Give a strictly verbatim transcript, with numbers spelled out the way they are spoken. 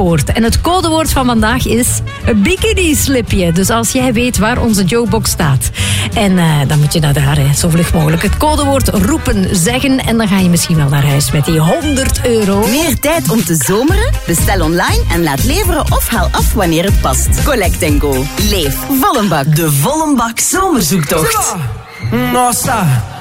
paspoort. En het codewoord van vandaag is bikini-slipje. Dus als jij weet waar onze Joebox staat. En uh, dan moet je naar daar hè, zo vlug mogelijk het codewoord roepen, zeggen. En dan ga je misschien wel naar huis met die honderd euro. Meer tijd om te zomeren? Bestel online en laat leveren of haal af wanneer het past. Collect and Go. Leef volle bak. De volle bak zomerzoektocht. Nossa.